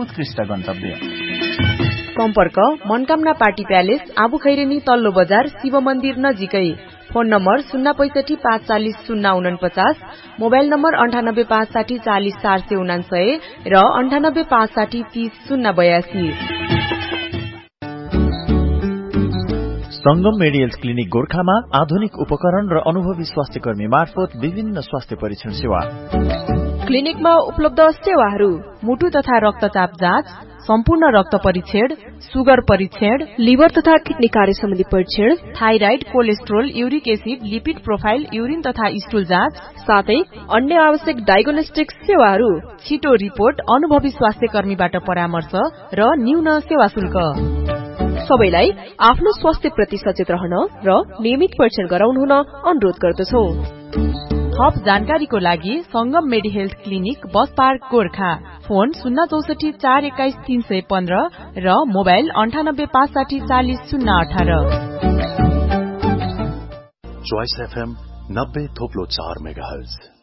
उत्कृष्ट गन्तव्य। सम्पर्क मनकामना पार्टी प्यालेस, आबुखैरेनी तल्लो बजार, शिव मन्दिर नजिकै। फोन नम्बर 065 540 049, मोबाइल नम्बर 98 560 40 449 र 98 560 30 082। संगम मेडिहेल्थ क्लिनिक गोर्खामा आधुनिक उपकरण र अनुभवी स्वास्थ्य कर्मी मार्फत विभिन्न स्वास्थ्य परीक्षण सेवा। क्लिनिकमा उपलब्ध सेवाहरू: मुटु तथा रक्तचाप जाँच, सम्पूर्ण रक्त परीक्षण, सुगर परीक्षण, लिभर तथा किडनी कार्य सम्बन्धी परीक्षण, thyroid, cholesterol, uric acid, lipid profile, urine तथा स्टुल जाँच, साथै अन्य आवश्यक डायग्नोस्टिक सेवाहरू। छिटो रिपोर्ट, अनुभवी स्वास्थ्य कर्मीबाट परामर्श र न्यून सेवा शुल्क। सबैलाई आफ्नो स्वास्थ्य प्रति सचेत रहन र नियमित परीक्षण गराउनु हुन अनुरोध गर्दछौ। थप जानकारीको लागि संगम मेडिहेल्थ clinic, bus park, Gorkha. Phone 064 421 315 र मोबाइल 98 560 40 018। Choice FM 90.4 megahertz.